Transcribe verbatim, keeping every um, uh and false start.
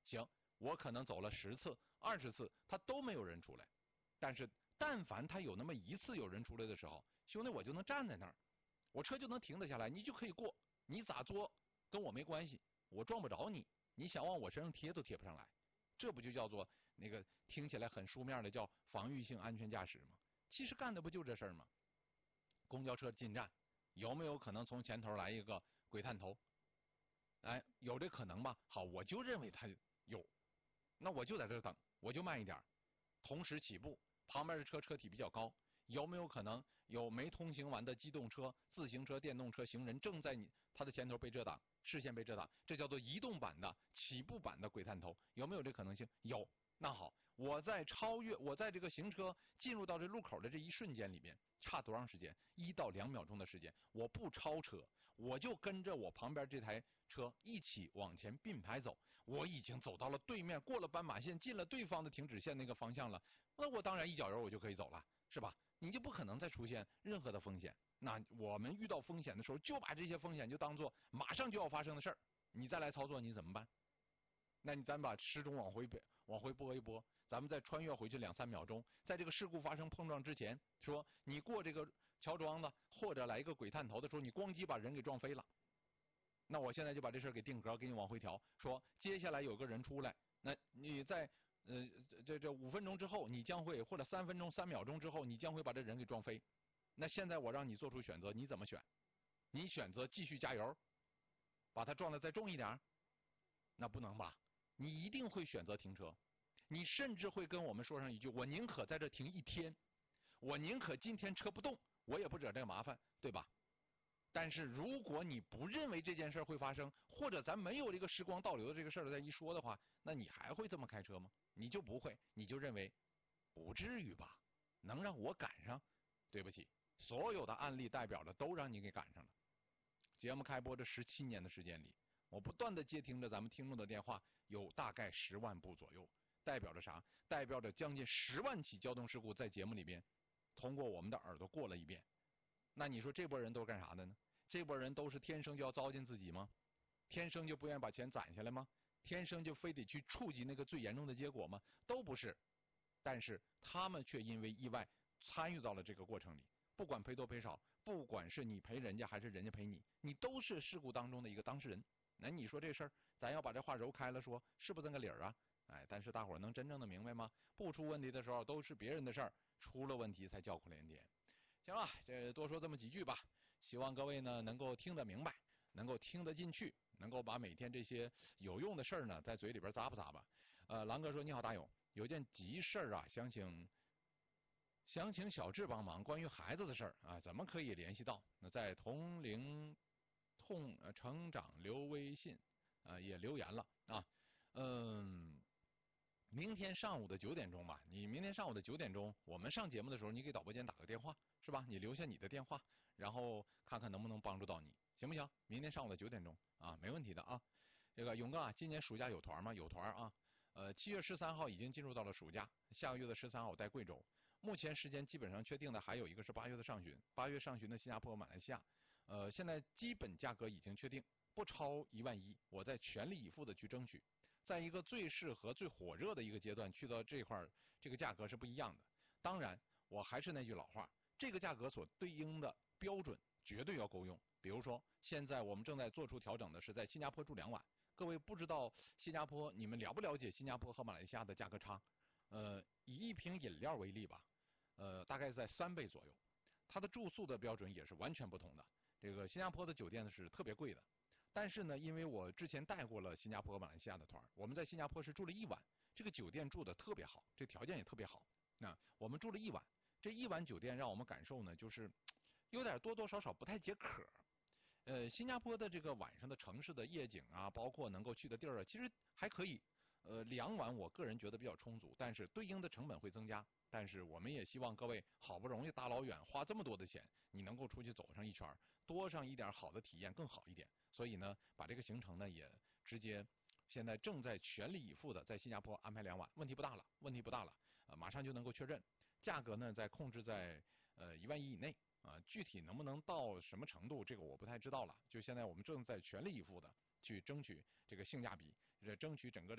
行，我可能走了十次、二十次，他都没有人出来。但是，但凡他有那么一次有人出来的时候，兄弟，我就能站在那儿，我车就能停得下来，你就可以过。你咋作跟我没关系，我撞不着你，你想往我身上贴都贴不上来。这不就叫做那个听起来很书面的叫防御性安全驾驶吗？其实干的不就这事儿吗？公交车进站，有没有可能从前头来一个鬼探头？哎，有这可能吧？好，我就认为他有，那我就在这儿等，我就慢一点，同时起步，旁边的车车体比较高，有没有可能有没通行完的机动车、自行车、电动车、行人正在你他的前头被遮挡，视线被遮挡？这叫做移动版的、起步版的鬼探头，有没有这可能性？有。那好，我在超越，我在这个行车进入到这路口的这一瞬间里面，差多长时间？一到两秒钟的时间，我不超车，我就跟着我旁边这台车一起往前并排走。我已经走到了对面，过了斑马线，进了对方的停止线那个方向了。那我当然一脚油我就可以走了，是吧？你就不可能再出现任何的风险。那我们遇到风险的时候，就把这些风险就当做马上就要发生的事儿，你再来操作，你怎么办？那你咱把时钟往回往回拨一拨，咱们再穿越回去两三秒钟，在这个事故发生碰撞之前，说你过这个乔庄子或者来一个鬼探头的时候，你咣叽把人给撞飞了。那我现在就把这事给定格，给你往回调，说接下来有个人出来，那你在呃这这五分钟之后，你将会或者三分钟三秒钟之后，你将会把这人给撞飞。那现在我让你做出选择，你怎么选？你选择继续加油，把他撞得再重一点？那不能吧？你一定会选择停车，你甚至会跟我们说上一句：我宁可在这停一天，我宁可今天车不动，我也不惹这个麻烦，对吧？但是如果你不认为这件事会发生，或者咱没有这个时光倒流的这个事儿再一说的话，那你还会这么开车吗？你就不会，你就认为不至于吧？能让我赶上？对不起，所有的案例代表着都让你给赶上了。节目开播这十七年的时间里，我不断的接听着咱们听众的电话，有大概十万部左右，代表着啥？代表着将近十万起交通事故在节目里边通过我们的耳朵过了一遍。那你说这波人都是干啥的呢？这波人都是天生就要糟践自己吗？天生就不愿意把钱攒下来吗？天生就非得去触及那个最严重的结果吗？都不是。但是他们却因为意外参与到了这个过程里，不管赔多赔少，不管是你赔人家还是人家赔你，你都是事故当中的一个当事人。那你说这事儿，咱要把这话揉开了说，是不是这个理儿啊？哎，但是大伙儿能真正的明白吗？不出问题的时候都是别人的事儿，出了问题才叫苦连天。行了，这多说这么几句吧，希望各位呢能够听得明白，能够听得进去，能够把每天这些有用的事儿呢在嘴里边咂吧咂吧。呃，狼哥说：“你好，大勇，有件急事儿啊，想请想请小智帮忙，关于孩子的事儿啊，怎么可以联系到？那在同龄痛呃成长留微信啊、呃，也留言了啊，嗯。”明天上午的九点钟吧，你明天上午的九点钟，我们上节目的时候，你给导播间打个电话，是吧？你留下你的电话，然后看看能不能帮助到你，行不行？明天上午的九点钟啊，没问题的啊。这个勇哥啊，今年暑假有团吗？有团啊。呃，七月十三号已经进入到了暑假，下个月的十三号在贵州。目前时间基本上确定的还有一个是八月的上旬，八月上旬的新加坡、马来西亚。呃，现在基本价格已经确定，不超一万一，我在全力以赴的去争取。在一个最适合、最火热的一个阶段去到这块，这个价格是不一样的。当然，我还是那句老话，这个价格所对应的标准绝对要够用。比如说，现在我们正在做出调整的是在新加坡住两晚。各位不知道新加坡，你们了不了解新加坡和马来西亚的价格差？呃，以一瓶饮料为例吧，呃，大概在三倍左右。它的住宿的标准也是完全不同的。这个新加坡的酒店呢是特别贵的。但是呢，因为我之前带过了新加坡和马来西亚的团，我们在新加坡是住了一晚，这个酒店住的特别好，这条件也特别好。那我们住了一晚，这一晚酒店让我们感受呢，就是有点多多少少不太解渴。呃，新加坡的这个晚上的城市的夜景啊，包括能够去的地儿啊，其实还可以。呃，两晚我个人觉得比较充足，但是对应的成本会增加。但是我们也希望各位好不容易大老远花这么多的钱，你能够出去走上一圈，多上一点好的体验更好一点。所以呢，把这个行程呢也直接现在正在全力以赴的在新加坡安排两晚，问题不大了，问题不大了，呃，马上就能够确认。价格呢在控制在呃一万一以内啊、呃，具体能不能到什么程度，这个我不太知道了。就现在我们正在全力以赴的去争取这个性价比，争取整个